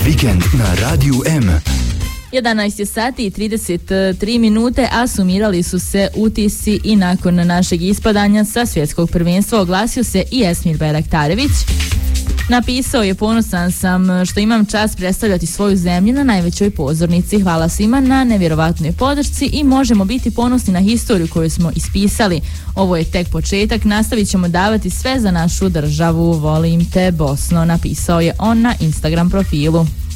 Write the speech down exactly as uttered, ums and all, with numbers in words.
Vikend na Radiju M. jedanaest je sati i trideset tri minute, a sumirali su se utisci i nakon našeg ispadanja sa svjetskog prvenstva oglasio se i Esmir Bajraktarević. Napisao je: ponosan sam što imam čast predstavljati svoju zemlju na najvećoj pozornici. Hvala svima na nevjerovatnoj podršci i možemo biti ponosni na historiju koju smo ispisali. Ovo je tek početak, nastavit ćemo davati sve za našu državu. Volim te, Bosno, napisao je on na Instagram profilu.